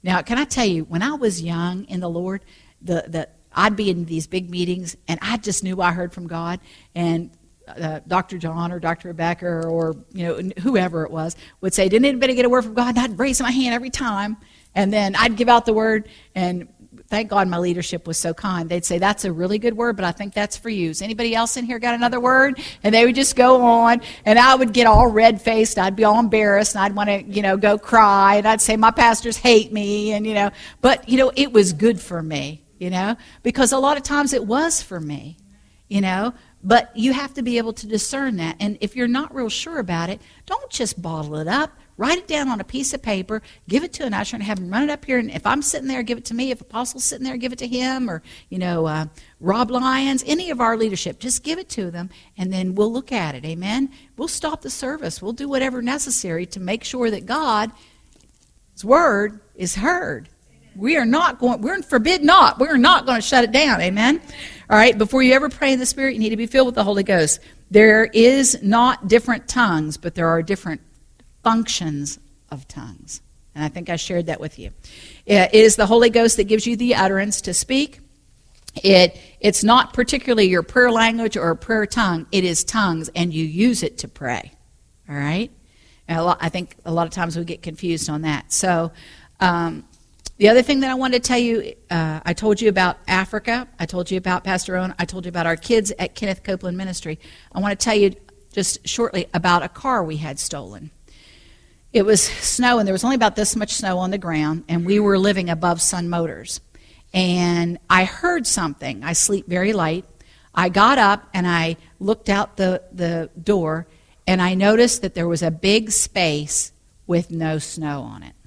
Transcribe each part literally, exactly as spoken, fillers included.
Now, can I tell you, when I was young in the Lord, the, the I'd be in these big meetings, and I just knew I heard from God, and uh, Doctor John or Doctor Rebecca or, you know, whoever it was would say, didn't anybody get a word from God? And I'd raise my hand every time, and then I'd give out the word, and thank God my leadership was so kind. They'd say, that's a really good word, but I think that's for you. Is anybody else in here got another word? And they would just go on, and I would get all red-faced. I'd be all embarrassed, and I'd want to, you know, go cry, and I'd say, my pastors hate me, and, you know. But, you know, it was good for me, you know, because a lot of times it was for me, you know. But you have to be able to discern that. And if you're not real sure about it, don't just bottle it up. Write it down on a piece of paper, give it to an usher, and have him run it up here. And if I'm sitting there, give it to me. If Apostle's sitting there, give it to him. Or, you know, uh, Rob Lyons, any of our leadership, just give it to them, and then we'll look at it. Amen? We'll stop the service. We'll do whatever necessary to make sure that God's word is heard. We are not going, we're forbid not. We're not going to shut it down. Amen? All right, before you ever pray in the Spirit, you need to be filled with the Holy Ghost. There is not different tongues, but there are different functions of tongues. And I think I shared that with you. It is the Holy Ghost that gives you the utterance to speak. It It's not particularly your prayer language or a prayer tongue. It is tongues, and you use it to pray. All right? And a lot, I think a lot of times we get confused on that. So, um, the other thing that I wanted to tell you, uh, I told you about Africa. I told you about Pastor Owen. I told you about our kids at Kenneth Copeland Ministry. I want to tell you just shortly about a car we had stolen. It was snow, and there was only about this much snow on the ground, and we were living above Sun Motors. And I heard something. I sleep very light. I got up, and I looked out the, the door, and I noticed that there was a big space with no snow on it.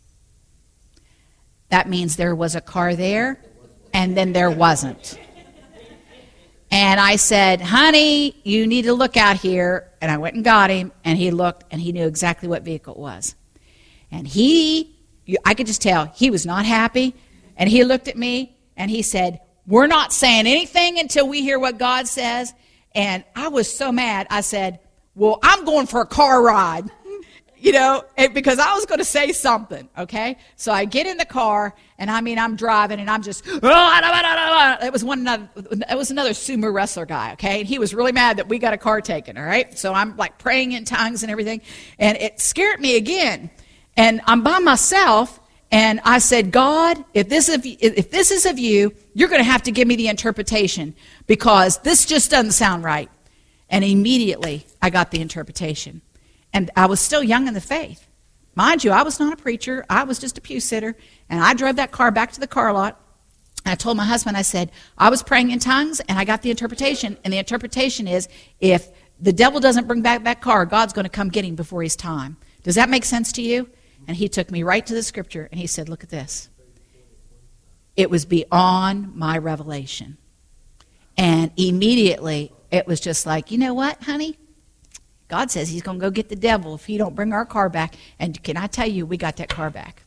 That means there was a car there, and then there wasn't. And I said, honey, you need to look out here. And I went and got him, and he looked, and he knew exactly what vehicle it was. And he, I could just tell, he was not happy. And he looked at me, and he said, we're not saying anything until we hear what God says. And I was so mad. I said, well, I'm going for a car ride. You know, it, because I was going to say something, okay? So I get in the car, and I mean, I'm driving, and I'm just, it was one another, it was another sumo wrestler guy, okay? And he was really mad that we got a car taken, all right? So I'm like praying in tongues and everything, and it scared me again. And I'm by myself, and I said, God, if this is, if this is of you, you're going to have to give me the interpretation, because this just doesn't sound right. And immediately, I got the interpretation. And I was still young in the faith. Mind you, I was not a preacher. I was just a pew sitter. And I drove that car back to the car lot. And I told my husband, I said, I was praying in tongues, and I got the interpretation. And the interpretation is, if the devil doesn't bring back that car, God's going to come get him before his time. Does that make sense to you? And he took me right to the scripture, and he said, look at this. It was beyond my revelation. And immediately, it was just like, you know what, honey? God says he's going to go get the devil if he don't bring our car back. And can I tell you, we got that car back.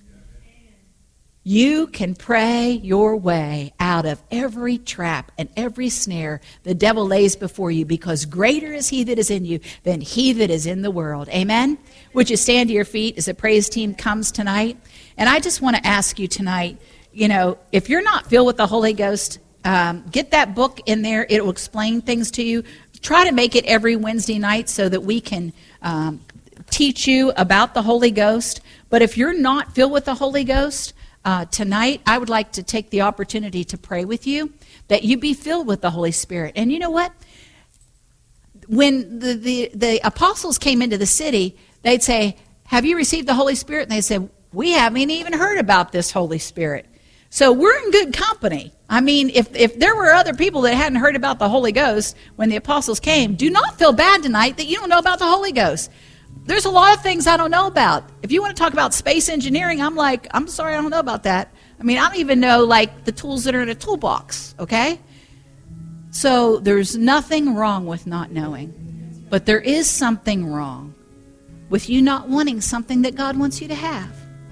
You can pray your way out of every trap and every snare the devil lays before you, because greater is he that is in you than he that is in the world. Amen? Would you stand to your feet as the praise team comes tonight? And I just want to ask you tonight, you know, if you're not filled with the Holy Ghost, um, get that book in there. It will explain things to you. Try to make it every Wednesday night so that we can um, teach you about the Holy Ghost. But if you're not filled with the Holy Ghost, uh, tonight I would like to take the opportunity to pray with you that you be filled with the Holy Spirit. And you know what? When the, the, the apostles came into the city, they'd say, have you received the Holy Spirit? And they said, we haven't even heard about this Holy Spirit. So we're in good company. I mean, if if there were other people that hadn't heard about the Holy Ghost when the apostles came, do not feel bad tonight that you don't know about the Holy Ghost. There's a lot of things I don't know about. If you want to talk about space engineering, I'm like, I'm sorry, I don't know about that. I mean, I don't even know, like, the tools that are in a toolbox, okay? So there's nothing wrong with not knowing. But there is something wrong with you not wanting something that God wants you to have.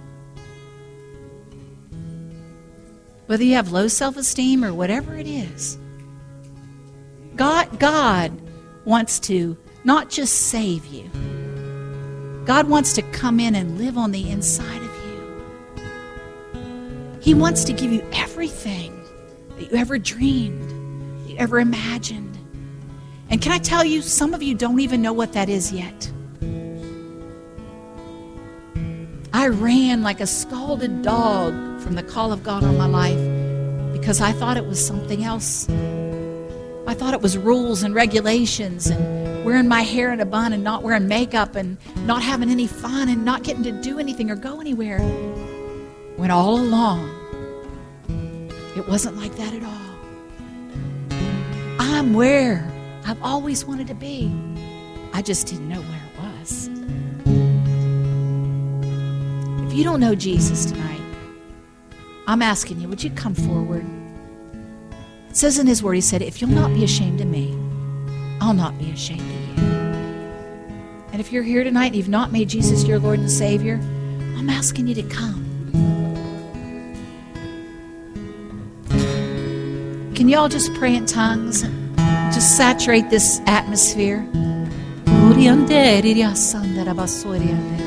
Whether you have low self-esteem or whatever it is. God, God wants to not just save you. God wants to come in and live on the inside of you. He wants to give you everything that you ever dreamed, that you ever imagined. And can I tell you, some of you don't even know what that is yet. I ran like a scalded dog from the call of God on my life because I thought it was something else. I thought it was rules and regulations and wearing my hair in a bun and not wearing makeup and not having any fun and not getting to do anything or go anywhere. When all along, it wasn't like that at all. I'm where I've always wanted to be. I just didn't know where it was. If you don't know Jesus tonight, I'm asking you, would you come forward? It says in his word, he said, if you'll not be ashamed of me, I'll not be ashamed of you. And if you're here tonight and you've not made Jesus your Lord and Savior, I'm asking you to come. Can you all just pray in tongues and just saturate this atmosphere?